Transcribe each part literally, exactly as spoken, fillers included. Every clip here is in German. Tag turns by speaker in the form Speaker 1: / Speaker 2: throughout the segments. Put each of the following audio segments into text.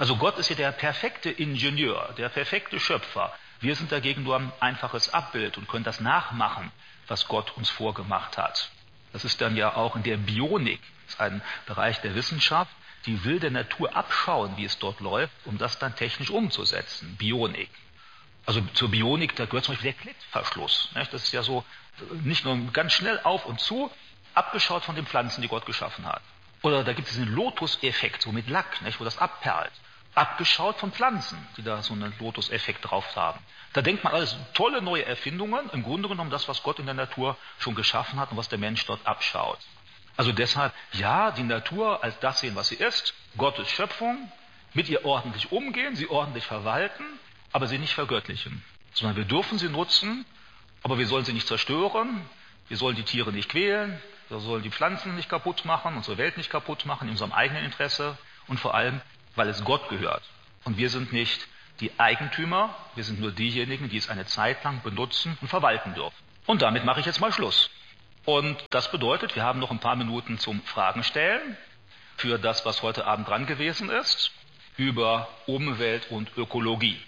Speaker 1: Also Gott ist ja der perfekte Ingenieur, der perfekte Schöpfer. Wir sind dagegen nur ein einfaches Abbild und können das nachmachen, was Gott uns vorgemacht hat. Das ist dann ja auch in der Bionik, das ist ein Bereich der Wissenschaft, die will der Natur abschauen, wie es dort läuft, um das dann technisch umzusetzen. Bionik. Also zur Bionik, da gehört zum Beispiel der Klettverschluss. Das ist ja so nicht nur ganz schnell auf und zu, abgeschaut von den Pflanzen, die Gott geschaffen hat. Oder da gibt es diesen Lotus-Effekt, so mit Lack, wo das abperlt. Abgeschaut von Pflanzen, die da so einen Lotus-Effekt drauf haben. Da denkt man alles, tolle neue Erfindungen, im Grunde genommen das, was Gott in der Natur schon geschaffen hat und was der Mensch dort abschaut. Also deshalb, ja, die Natur als das sehen, was sie ist, Gottes Schöpfung, mit ihr ordentlich umgehen, sie ordentlich verwalten, aber sie nicht vergöttlichen. Sondern wir dürfen sie nutzen, aber wir sollen sie nicht zerstören, wir sollen die Tiere nicht quälen, wir sollen die Pflanzen nicht kaputt machen, unsere Welt nicht kaputt machen, in unserem eigenen Interesse und vor allem, weil es Gott gehört. Und wir sind nicht die Eigentümer, wir sind nur diejenigen, die es eine Zeit lang benutzen und verwalten dürfen. Und damit mache ich jetzt mal Schluss. Und das bedeutet, wir haben noch ein paar Minuten zum Fragen stellen für das, was heute Abend dran gewesen ist, über Umwelt und Ökologie.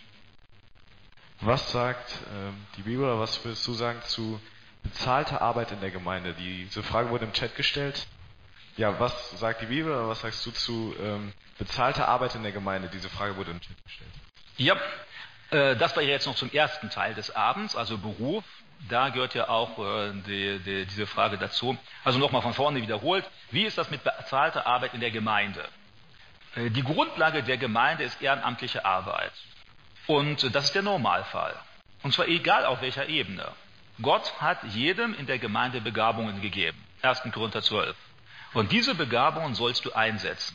Speaker 2: Was sagt ähm, die Bibel oder was würdest du sagen zu bezahlter Arbeit in der Gemeinde? Diese Frage wurde im Chat gestellt. Ja, was sagt die Bibel oder was sagst du zu ähm, bezahlter Arbeit in der Gemeinde? Diese Frage wurde im Chat gestellt.
Speaker 1: Ja, äh, das war ja jetzt noch zum ersten Teil des Abends, also Beruf. Da gehört ja auch äh, die, die, diese Frage dazu. Also nochmal von vorne wiederholt. Wie ist das mit bezahlter Arbeit in der Gemeinde? Äh, die Grundlage der Gemeinde ist ehrenamtliche Arbeit. Und äh, das ist der Normalfall. Und zwar egal auf welcher Ebene. Gott hat jedem in der Gemeinde Begabungen gegeben. erster Korinther zwölf. Und diese Begabungen sollst du einsetzen.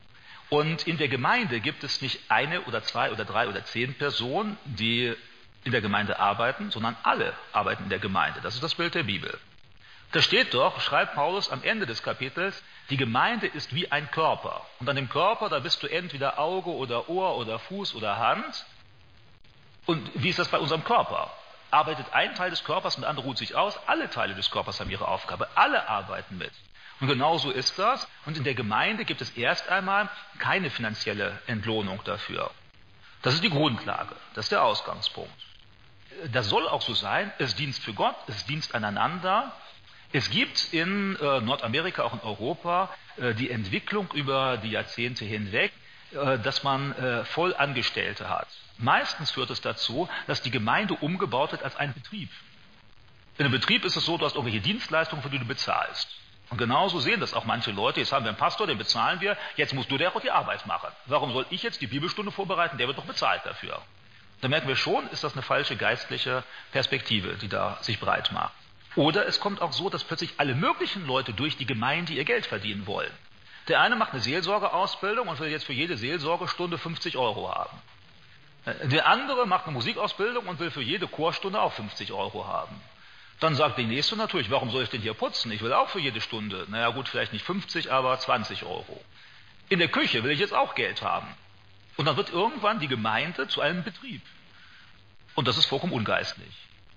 Speaker 1: Und in der Gemeinde gibt es nicht eine oder zwei oder drei oder zehn Personen, die in der Gemeinde arbeiten, sondern alle arbeiten in der Gemeinde. Das ist das Bild der Bibel. Da steht doch, schreibt Paulus am Ende des Kapitels, die Gemeinde ist wie ein Körper. Und an dem Körper, da bist du entweder Auge oder Ohr oder Fuß oder Hand. Und wie ist das bei unserem Körper? Arbeitet ein Teil des Körpers und der andere ruht sich aus. Alle Teile des Körpers haben ihre Aufgabe. Alle arbeiten mit. Und genau so ist das. Und in der Gemeinde gibt es erst einmal keine finanzielle Entlohnung dafür. Das ist die Grundlage. Das ist der Ausgangspunkt. Das soll auch so sein. Es ist Dienst für Gott. Es ist Dienst aneinander. Es gibt in äh, Nordamerika, auch in Europa, äh, die Entwicklung über die Jahrzehnte hinweg, äh, dass man äh, Vollangestellte hat. Meistens führt es dazu, dass die Gemeinde umgebaut wird als ein Betrieb. In einem Betrieb ist es so, du hast irgendwelche Dienstleistungen, für die du bezahlst. Und genauso sehen das auch manche Leute. Jetzt haben wir einen Pastor, den bezahlen wir, jetzt musst du der auch die Arbeit machen. Warum soll ich jetzt die Bibelstunde vorbereiten? Der wird doch bezahlt dafür. Da merken wir schon, ist das eine falsche geistliche Perspektive, die da sich breit macht. Oder es kommt auch so, dass plötzlich alle möglichen Leute durch die Gemeinde ihr Geld verdienen wollen. Der eine macht eine Seelsorgeausbildung und will jetzt für jede Seelsorgestunde fünfzig Euro haben. Der andere macht eine Musikausbildung und will für jede Chorstunde auch fünfzig Euro haben. Dann sagt der Nächste natürlich, warum soll ich denn hier putzen? Ich will auch für jede Stunde, naja gut, vielleicht nicht fünfzig, aber zwanzig Euro. In der Küche will ich jetzt auch Geld haben. Und dann wird irgendwann die Gemeinde zu einem Betrieb. Und das ist vollkommen ungeistlich.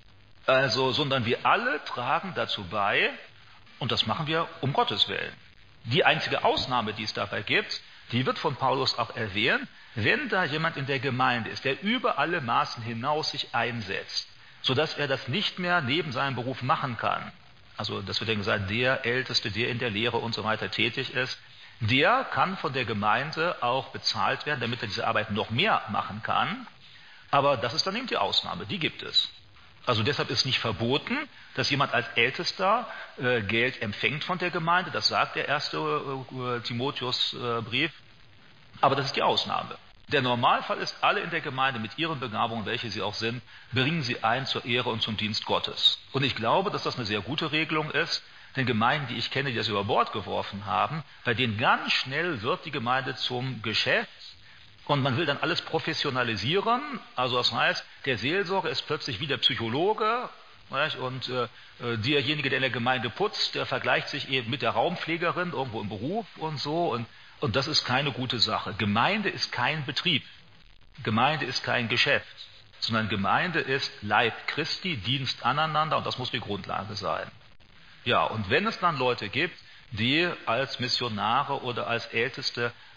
Speaker 1: Also, sondern wir alle tragen dazu bei, und das machen wir um Gottes Willen. Die einzige Ausnahme, die es dabei gibt, die wird von Paulus auch erwähnt, wenn da jemand in der Gemeinde ist, der über alle Maßen hinaus sich einsetzt, sodass er das nicht mehr neben seinem Beruf machen kann. Also, das wird dann gesagt, der Älteste, der in der Lehre und so weiter tätig ist, der kann von der Gemeinde auch bezahlt werden, damit er diese Arbeit noch mehr machen kann. Aber das ist dann eben die Ausnahme, die gibt es. Also deshalb ist nicht verboten, dass jemand als Ältester äh, Geld empfängt von der Gemeinde. Das sagt der erste äh, Timotheus-Brief. Aber das ist die Ausnahme. Der Normalfall ist, alle in der Gemeinde mit ihren Begabungen, welche sie auch sind, bringen sie ein zur Ehre und zum Dienst Gottes. Und ich glaube, dass das eine sehr gute Regelung ist, denn Gemeinden, die ich kenne, die das über Bord geworfen haben, bei denen ganz schnell wird die Gemeinde zum Geschäft und man will dann alles professionalisieren. Also das heißt, der Seelsorger ist plötzlich wie der Psychologe, nicht? Und äh, derjenige, der in der Gemeinde putzt, der vergleicht sich eben mit der Raumpflegerin irgendwo im Beruf und so und Und das ist keine gute Sache. Gemeinde ist kein Betrieb. Gemeinde ist kein Geschäft. Sondern Gemeinde ist Leib Christi, Dienst aneinander und das muss die Grundlage sein. Ja, und wenn es dann Leute gibt, die als Missionare oder als Älteste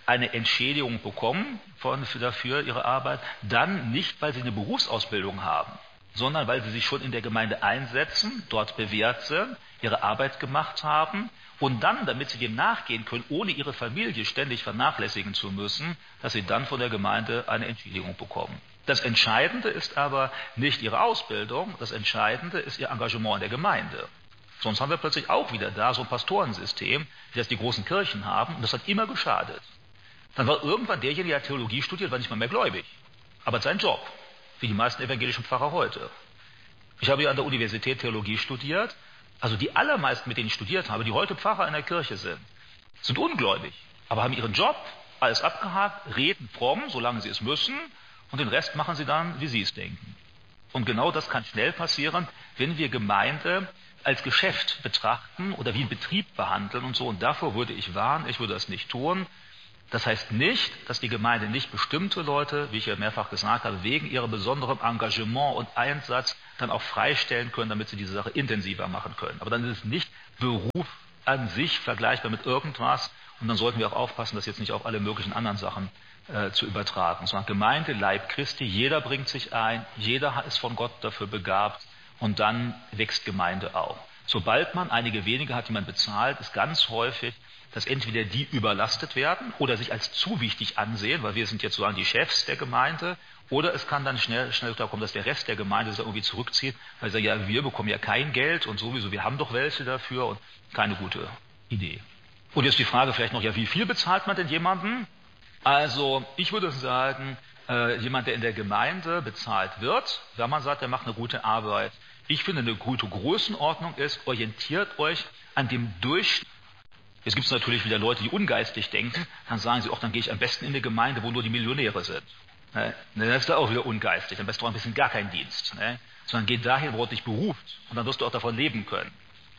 Speaker 1: eine Entschädigung bekommen von, für, dafür ihre Arbeit, dann nicht, weil sie eine Berufsausbildung haben, sondern weil sie sich schon in der Gemeinde einsetzen, dort bewährt sind, ihre Arbeit gemacht haben und dann, damit sie dem nachgehen können, ohne ihre Familie ständig vernachlässigen zu müssen, dass sie dann von der Gemeinde eine Entschädigung bekommen. Das Entscheidende ist aber nicht ihre Ausbildung, das Entscheidende ist ihr Engagement in der Gemeinde. Sonst haben wir plötzlich auch wieder da so ein Pastorensystem, wie das die großen Kirchen haben, und das hat immer geschadet. Dann war irgendwann derjenige, der Theologie studiert, war nicht mal mehr gläubig. Aber sein Job, wie die meisten evangelischen Pfarrer heute. Ich habe ja an der Universität Theologie studiert, also die allermeisten, mit denen ich studiert habe, die heute Pfarrer in der Kirche sind, sind ungläubig, aber haben ihren Job, alles abgehakt, reden fromm, solange sie es müssen, und den Rest machen sie dann, wie sie es denken. Und genau das kann schnell passieren, wenn wir Gemeinde als Geschäft betrachten oder wie einen Betrieb behandeln und so. Und davor würde ich warnen, ich würde das nicht tun. Das heißt nicht, dass die Gemeinde nicht bestimmte Leute, wie ich ja mehrfach gesagt habe, wegen ihrem besonderen Engagement und Einsatz dann auch freistellen können, damit sie diese Sache intensiver machen können. Aber dann ist es nicht Beruf an sich vergleichbar mit irgendwas. Und dann sollten wir auch aufpassen, das jetzt nicht auf alle möglichen anderen Sachen äh, zu übertragen. Sondern Gemeinde, Leib Christi, jeder bringt sich ein, jeder ist von Gott dafür begabt und dann wächst Gemeinde auch. Sobald man einige wenige hat, die man bezahlt, ist ganz häufig, dass entweder die überlastet werden oder sich als zu wichtig ansehen, weil wir sind jetzt sozusagen die Chefs der Gemeinde, oder es kann dann schnell, schnell da kommen, dass der Rest der Gemeinde sich irgendwie zurückzieht, weil sie sagen, ja, wir bekommen ja kein Geld und sowieso, wir haben doch welche dafür und keine gute Idee. Und jetzt die Frage vielleicht noch, ja, wie viel bezahlt man denn jemanden? Also, ich würde sagen, äh, jemand, der in der Gemeinde bezahlt wird, wenn man sagt, der macht eine gute Arbeit. Ich finde, eine gute Größenordnung ist, orientiert euch an dem Durchschnitt. Jetzt gibt es natürlich wieder Leute, die ungeistig denken, dann sagen sie, ach, dann gehe ich am besten in eine Gemeinde, wo nur die Millionäre sind. Ne? Das ist da auch wieder ungeistig, am besten auch ein bisschen gar kein Dienst. Ne? Sondern geh dahin, wo Gott dich beruft und dann wirst du auch davon leben können.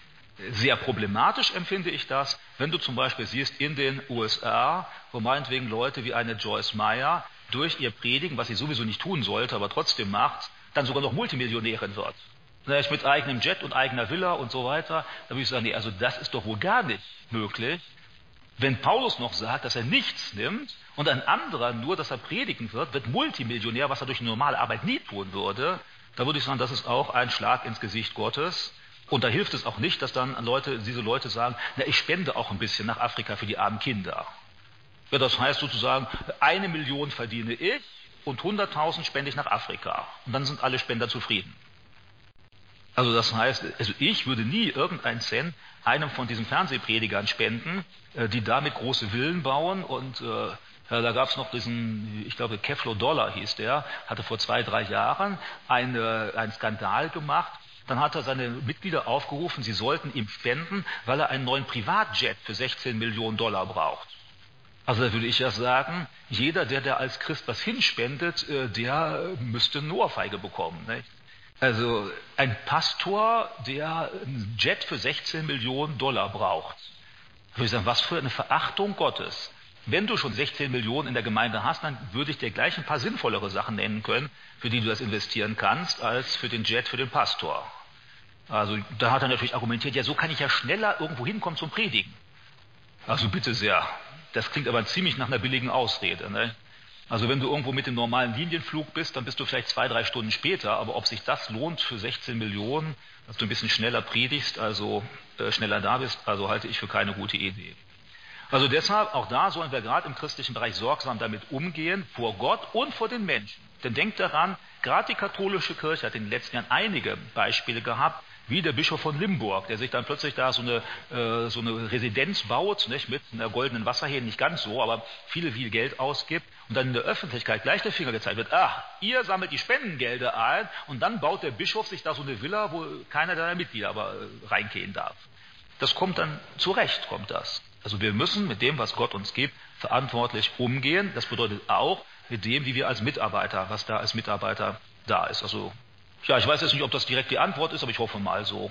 Speaker 1: Sehr problematisch empfinde ich das, wenn du zum Beispiel siehst in den U S A, wo meinetwegen Leute wie eine Joyce Meyer durch ihr Predigen, was sie sowieso nicht tun sollte, aber trotzdem macht, dann sogar noch Multimillionärin wird. Mit eigenem Jet und eigener Villa und so weiter, da würde ich sagen, nee, also das ist doch wohl gar nicht möglich. Wenn Paulus noch sagt, dass er nichts nimmt und ein anderer nur, dass er predigen wird, wird Multimillionär, was er durch eine normale Arbeit nie tun würde, da würde ich sagen, das ist auch ein Schlag ins Gesicht Gottes. Und da hilft es auch nicht, dass dann Leute, diese Leute sagen, na, ich spende auch ein bisschen nach Afrika für die armen Kinder. Ja, das heißt sozusagen, eine Million verdiene ich und hunderttausend spende ich nach Afrika. Und dann sind alle Spender zufrieden. Also das heißt, also ich würde nie irgendeinen Cent einem von diesen Fernsehpredigern spenden, die damit große Villen bauen. Und äh, ja, da gab es noch diesen, ich glaube, Keflo Dollar hieß der, hatte vor zwei, drei Jahren eine, einen Skandal gemacht. Dann hat er seine Mitglieder aufgerufen, sie sollten ihm spenden, weil er einen neuen Privatjet für sechzehn Millionen Dollar braucht. Also da würde ich ja sagen, jeder, der da als Christ was hinspendet, der müsste eine Ohrfeige bekommen. Nicht? Also ein Pastor, der einen Jet für sechzehn Millionen Dollar braucht. Da würde ich sagen, was für eine Verachtung Gottes. Wenn du schon sechzehn Millionen in der Gemeinde hast, dann würde ich dir gleich ein paar sinnvollere Sachen nennen können, für die du das investieren kannst, als für den Jet für den Pastor. Also da hat er natürlich argumentiert, ja, so kann ich ja schneller irgendwo hinkommen zum Predigen. Also bitte sehr. Das klingt aber ziemlich nach einer billigen Ausrede. Ne? Also wenn du irgendwo mit dem normalen Linienflug bist, dann bist du vielleicht zwei, drei Stunden später, aber ob sich das lohnt für sechzehn Millionen, dass du ein bisschen schneller predigst, also äh, schneller da bist, also halte ich für keine gute Idee. Also deshalb, auch da sollen wir gerade im christlichen Bereich sorgsam damit umgehen, vor Gott und vor den Menschen. Denn denkt daran, gerade die katholische Kirche hat in den letzten Jahren einige Beispiele gehabt, wie der Bischof von Limburg, der sich dann plötzlich da so eine, äh, so eine Residenz baut, nicht, mit einer goldenen Wasserhähne, nicht ganz so, aber viel, viel Geld ausgibt und dann in der Öffentlichkeit gleich der Finger gezeigt wird, ach, ihr sammelt die Spendengelder ein und dann baut der Bischof sich da so eine Villa, wo keiner der Mitglieder aber äh, reingehen darf. Das kommt dann, zurecht kommt das. Also wir müssen mit dem, was Gott uns gibt, verantwortlich umgehen. Das bedeutet auch mit dem, wie wir als Mitarbeiter, was da als Mitarbeiter da ist. Also ja, ich weiß jetzt nicht, ob das direkt die Antwort ist, aber ich hoffe mal so.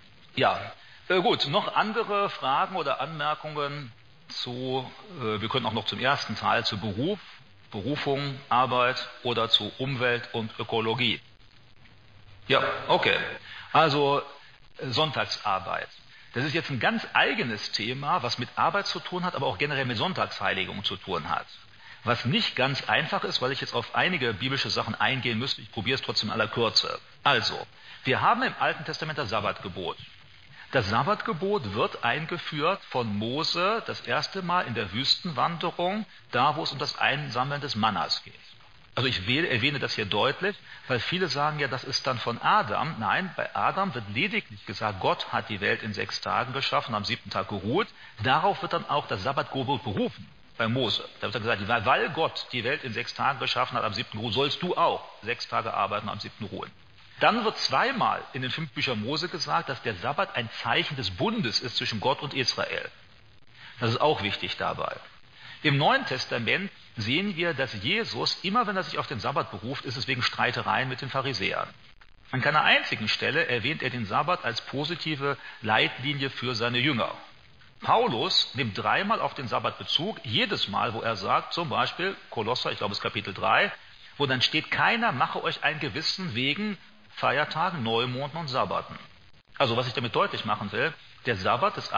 Speaker 1: Ja, äh, gut, noch andere Fragen oder Anmerkungen zu, äh, wir können auch noch zum ersten Teil, zu Beruf, Berufung, Arbeit oder zu Umwelt und Ökologie. Ja, okay. Also äh, Sonntagsarbeit. Das ist jetzt ein ganz eigenes Thema, was mit Arbeit zu tun hat, aber auch generell mit Sonntagsheiligung zu tun hat. Was nicht ganz einfach ist, weil ich jetzt auf einige biblische Sachen eingehen müsste. Ich probiere es trotzdem in aller Kürze. Also, wir haben im Alten Testament das Sabbatgebot. Das Sabbatgebot wird eingeführt von Mose das erste Mal in der Wüstenwanderung, da wo es um das Einsammeln des Mannas geht. Also ich erwähne das hier deutlich, weil viele sagen ja, das ist dann von Adam. Nein, bei Adam wird lediglich gesagt, Gott hat die Welt in sechs Tagen geschaffen, am siebten Tag geruht. Darauf wird dann auch das Sabbatgebot berufen, bei Mose. Da wird dann gesagt, weil Gott die Welt in sechs Tagen geschaffen hat, am siebten ruhen, sollst du auch sechs Tage arbeiten, am siebten ruhen. Dann wird zweimal in den fünf Büchern Mose gesagt, dass der Sabbat ein Zeichen des Bundes ist zwischen Gott und Israel. Das ist auch wichtig dabei. Im Neuen Testament sehen wir, dass Jesus, immer wenn er sich auf den Sabbat beruft, ist es wegen Streitereien mit den Pharisäern. An keiner einzigen Stelle erwähnt er den Sabbat als positive Leitlinie für seine Jünger. Paulus nimmt dreimal auf den Sabbat Bezug, jedes Mal, wo er sagt, zum Beispiel Kolosser, ich glaube es ist Kapitel drei, wo dann steht, keiner mache euch ein Gewissen wegen Feiertagen, Neumonden und Sabbaten. Also was ich damit deutlich machen will, der Sabbat des